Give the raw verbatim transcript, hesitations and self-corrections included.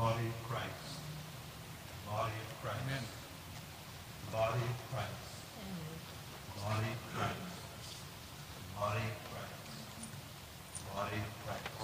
body of Christ. Body of Christ. Amen. Body of Christ. Body of Christ. Body of Christ. Body of Christ.